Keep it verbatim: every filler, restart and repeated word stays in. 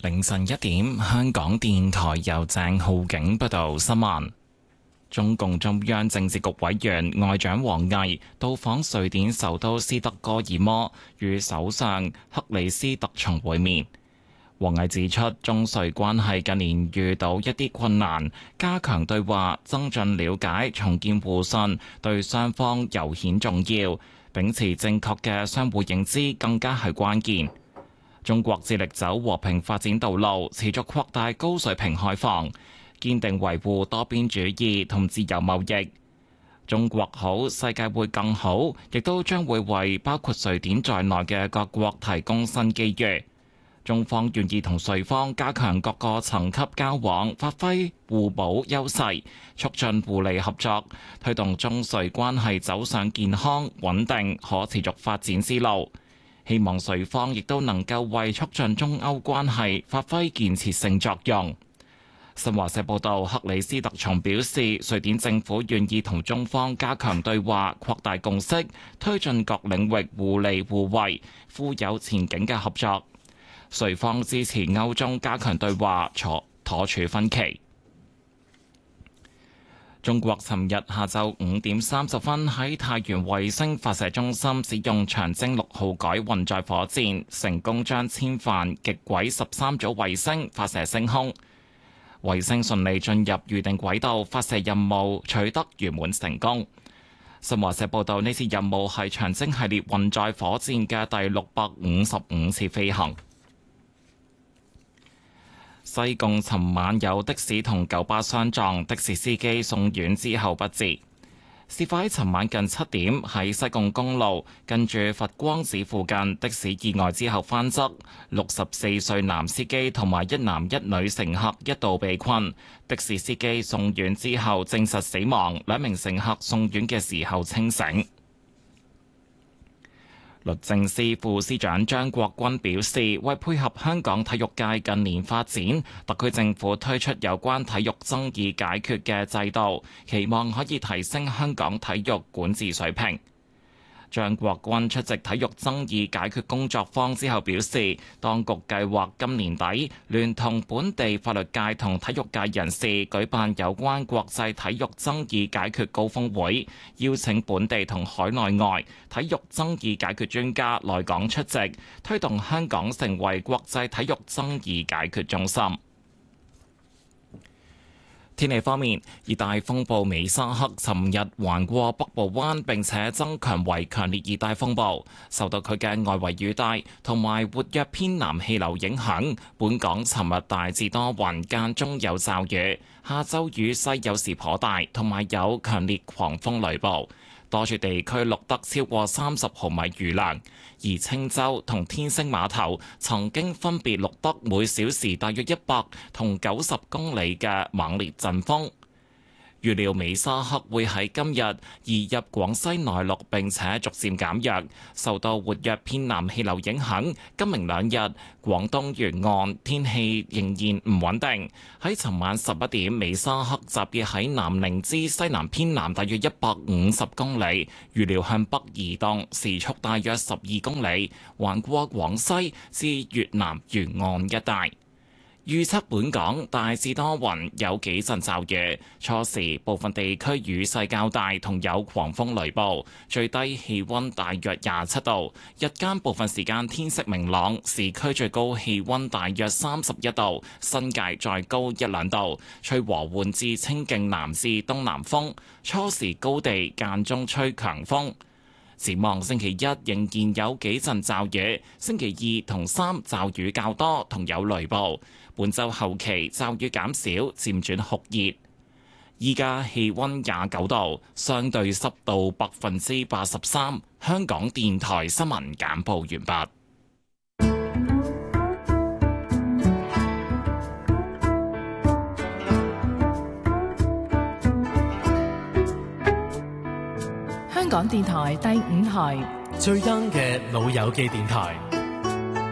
凌晨一點，香港電台由鄭浩景報道新聞。中共中央政治局委員外長王毅到訪瑞典首都斯德哥爾摩，與首相克里斯特松會面。王毅指出，中瑞關係近年遇到一啲困難，加強對話、增進了解、重建互信，對雙方尤顯重要。秉持正確嘅相互認知，更加係關鍵。中國致力走和平發展道路，持續擴大高水平開放，堅定維護多邊主義同自由貿易。中國好，世界會更好，亦都將會為包括瑞典在內嘅各國提供新機遇。中方願意同瑞方加強各個層級交往，發揮互補優勢，促進互利合作，推動中瑞關係走上健康、穩定、可持續發展之路。希望瑞方亦都能夠為促進中歐關係發揮建設性作用。新華社報道，克里斯特松表示，瑞典政府願意同中方加強對話，擴大共識，推進各領域互利互惠、富有前景嘅合作。瑞方支持歐中加強對話，妥妥處分歧。中國尋日下晝五點三十分喺太原衛星發射中心使用長征六號改運載火箭，成功將殲帆極軌十三組衛星發射升空。衛星順利進入預定軌道，發射任務取得圓滿成功。新華社報道，呢次任務係長征系列運載火箭嘅第六百五十五次飛行。西貢尋晚有的士同九巴相撞，的士司機送院之後不治。事發喺尋晚近七點，喺西貢公路近住佛光寺附近，的士意外之後翻側，六十四歲男司機同埋一男一女乘客一度被困，的士司機送院之後證實死亡，兩名乘客送院嘅時候清醒。律政司副司長張國軍表示，為配合香港體育界近年發展，特區政府推出有關體育爭議解決嘅制度，期望可以提升香港體育管治水平。張國軍出席體育爭議解決工作坊之後表示，當局計劃今年底聯同本地法律界同體育界人士舉辦有關國際體育爭議解決高峰會，邀請本地同海內外體育爭議解決專家來港出席，推動香港成為國際體育爭議解決中心。天氣方面，熱帶風暴美沙克尋日橫過北部灣，並且增強為強烈熱帶風暴。受到佢嘅外圍雨帶同埋活躍偏南氣流影響，本港尋日大致多雲，間中有驟雨。下晝雨勢有時頗大，同埋有強烈狂風雷暴。多處地區錄得超過三十毫米雨量，而青洲同天星碼頭曾經分別錄得每小時大約一百同九十公里嘅猛烈陣風。預料美沙克會喺今日移入廣西內陸，並且逐漸減弱。受到活躍偏南氣流影響，今明兩日廣東沿岸天氣仍然唔穩定。喺尋晚十一點，美沙克集結喺南寧之西南偏南大約一百五十公里，預料向北移動，時速大約十二公里，橫過廣西至越南沿岸一帶。預測本港大致多雲，有幾陣驟雨，初時部分地區雨勢較大，同有狂風雷暴，最低氣溫大約廿七度，日間部分時間天色明朗，市區最高氣溫大約三十一度，新界再高一兩度，吹和緩至清勁南至東南風，初時高地間中吹強風。展望星期一仍然有幾陣驟雨，星期二同三驟雨較多，同有雷暴。本週後期驟雨減少，漸轉酷熱。依家氣溫廿九度，相對濕度百分之八十三。香港電台新聞簡報完畢。 香港電台第五台最 young 嘅老友記電台。